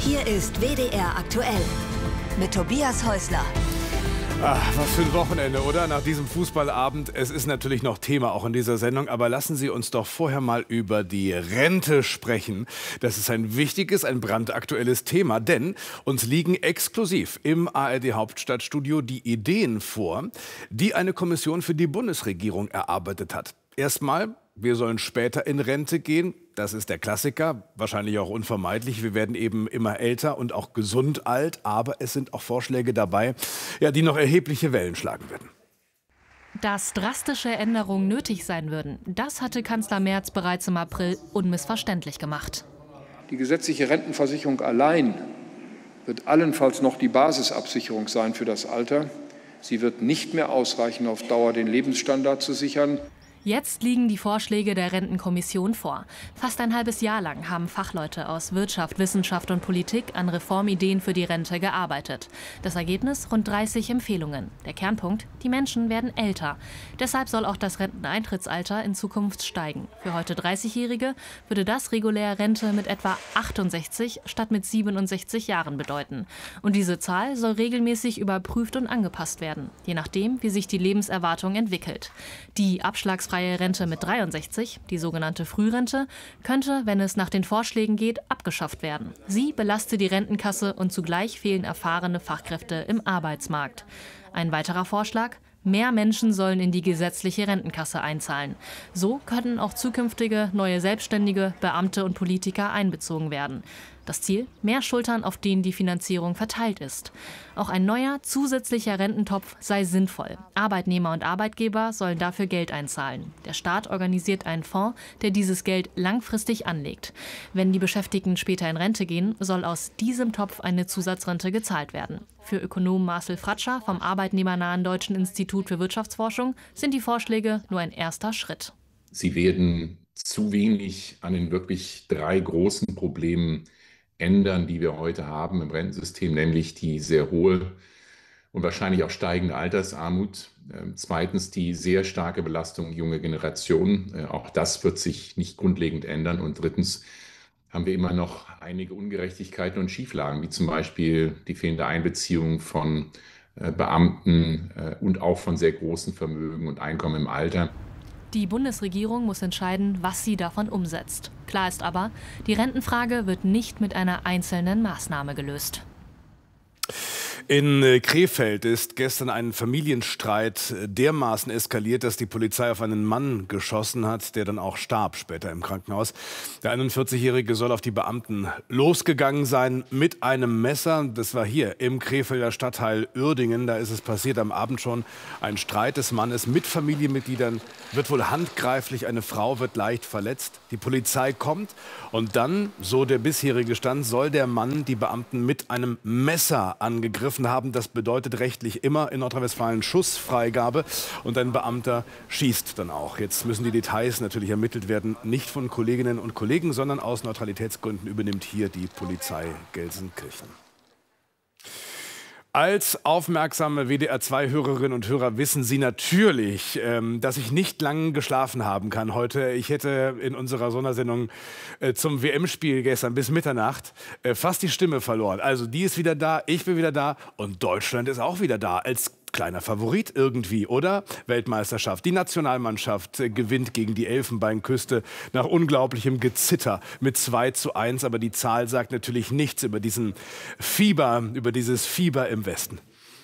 Hier ist WDR aktuell mit Tobias Häusler. Ach, was für ein Wochenende, oder? Nach diesem Fußballabend. Es ist natürlich noch Thema auch in dieser Sendung, aber lassen Sie uns doch vorher mal über die Rente sprechen. Das ist ein wichtiges, ein brandaktuelles Thema, denn uns liegen exklusiv im ARD-Hauptstadtstudio die Ideen vor, die eine Kommission für die Bundesregierung erarbeitet hat. Erstmal, wir sollen später in Rente gehen. Das ist der Klassiker, wahrscheinlich auch unvermeidlich. Wir werden eben immer älter und auch gesund alt. Aber es sind auch Vorschläge dabei, ja, die noch erhebliche Wellen schlagen werden. Dass drastische Änderungen nötig sein würden, das hatte Kanzler Merz bereits im April unmissverständlich gemacht. Die gesetzliche Rentenversicherung allein wird allenfalls noch die Basisabsicherung sein für das Alter. Sie wird nicht mehr ausreichen, auf Dauer den Lebensstandard zu sichern. Jetzt liegen die Vorschläge der Rentenkommission vor. Fast ein halbes Jahr lang haben Fachleute aus Wirtschaft, Wissenschaft und Politik an Reformideen für die Rente gearbeitet. Das Ergebnis: rund 30 Empfehlungen. Der Kernpunkt: die Menschen werden älter. Deshalb soll auch das Renteneintrittsalter in Zukunft steigen. Für heute 30-Jährige würde das regulär Rente mit etwa 68 statt mit 67 Jahren bedeuten. Und diese Zahl soll regelmäßig überprüft und angepasst werden, je nachdem, wie sich die Lebenserwartung entwickelt. Die abschlagsfreie Rente mit 63, die sogenannte Frührente, könnte, wenn es nach den Vorschlägen geht, abgeschafft werden. Sie belastet die Rentenkasse und zugleich fehlen erfahrene Fachkräfte im Arbeitsmarkt. Ein weiterer Vorschlag: mehr Menschen sollen in die gesetzliche Rentenkasse einzahlen. So können auch zukünftige neue Selbstständige, Beamte und Politiker einbezogen werden. Das Ziel: mehr Schultern, auf denen die Finanzierung verteilt ist. Auch ein neuer, zusätzlicher Rententopf sei sinnvoll. Arbeitnehmer und Arbeitgeber sollen dafür Geld einzahlen. Der Staat organisiert einen Fonds, der dieses Geld langfristig anlegt. Wenn die Beschäftigten später in Rente gehen, soll aus diesem Topf eine Zusatzrente gezahlt werden. Für Ökonom Marcel Fratscher vom arbeitnehmernahen Deutschen Institut für Wirtschaftsforschung sind die Vorschläge nur ein erster Schritt. Sie werden zu wenig an den wirklich 3 großen Problemen ändern, die wir heute haben im Rentensystem, nämlich die sehr hohe und wahrscheinlich auch steigende Altersarmut. Zweitens die sehr starke Belastung junger Generationen. Auch das wird sich nicht grundlegend ändern. Und drittens haben wir immer noch einige Ungerechtigkeiten und Schieflagen, wie zum Beispiel die fehlende Einbeziehung von Beamten und auch von sehr großen Vermögen und Einkommen im Alter. Die Bundesregierung muss entscheiden, was sie davon umsetzt. Klar ist aber, die Rentenfrage wird nicht mit einer einzelnen Maßnahme gelöst. In Krefeld ist gestern ein Familienstreit dermaßen eskaliert, dass die Polizei auf einen Mann geschossen hat, der dann auch starb später im Krankenhaus. Der 41-Jährige soll auf die Beamten losgegangen sein mit einem Messer. Das war hier im Krefelder Stadtteil Uerdingen. Da ist es passiert am Abend schon. Ein Streit des Mannes mit Familienmitgliedern wird wohl handgreiflich. Eine Frau wird leicht verletzt. Die Polizei kommt und dann, so der bisherige Stand, soll der Mann die Beamten mit einem Messer angegriffen haben. Das bedeutet rechtlich immer in Nordrhein-Westfalen Schussfreigabe und ein Beamter schießt dann auch. Jetzt müssen die Details natürlich ermittelt werden, nicht von Kolleginnen und Kollegen, sondern aus Neutralitätsgründen übernimmt hier die Polizei Gelsenkirchen. Als aufmerksame WDR2-Hörerinnen und Hörer wissen Sie natürlich, dass ich nicht lange geschlafen haben kann heute. Ich hätte in unserer Sondersendung zum WM-Spiel gestern bis Mitternacht fast die Stimme verloren. Also die ist wieder da, ich bin wieder da und Deutschland ist auch wieder da als kleiner Favorit irgendwie, oder? Weltmeisterschaft. Die Nationalmannschaft gewinnt gegen die Elfenbeinküste nach unglaublichem Gezitter mit 2:1. Aber die Zahl sagt natürlich nichts über dieses Fieber im Westen.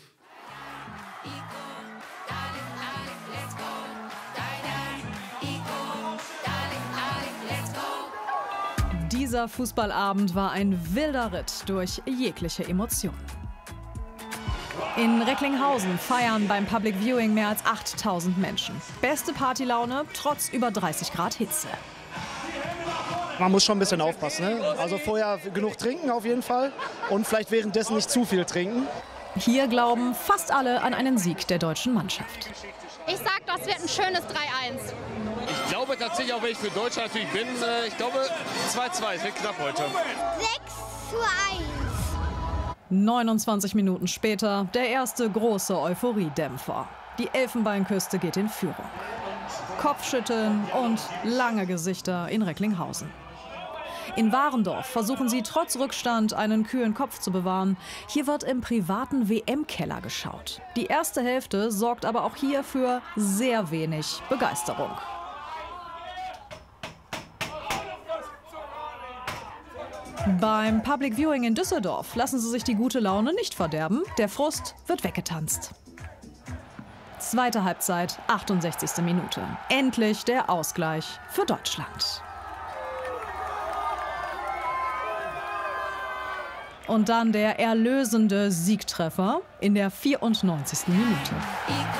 Dieser Fußballabend war ein wilder Ritt durch jegliche Emotion. In Recklinghausen feiern beim Public Viewing mehr als 8000 Menschen. Beste Partylaune trotz über 30 Grad Hitze. Man muss schon ein bisschen aufpassen, ne? Also vorher genug trinken auf jeden Fall und vielleicht währenddessen nicht zu viel trinken. Hier glauben fast alle an einen Sieg der deutschen Mannschaft. Ich sag, das wird ein schönes 3:1. Ich glaube tatsächlich, auch wenn ich für Deutschland natürlich bin, ich glaube 2:2, es wird knapp heute. 6:1. 29 Minuten später der erste große Euphoriedämpfer. Die Elfenbeinküste geht in Führung. Kopfschütteln und lange Gesichter in Recklinghausen. In Warendorf versuchen sie trotz Rückstand einen kühlen Kopf zu bewahren. Hier wird im privaten WM-Keller geschaut. Die erste Hälfte sorgt aber auch hier für sehr wenig Begeisterung. Beim Public Viewing in Düsseldorf lassen sie sich die gute Laune nicht verderben. Der Frust wird weggetanzt. Zweite Halbzeit, 68. Minute. Endlich der Ausgleich für Deutschland. Und dann der erlösende Siegtreffer in der 94. Minute.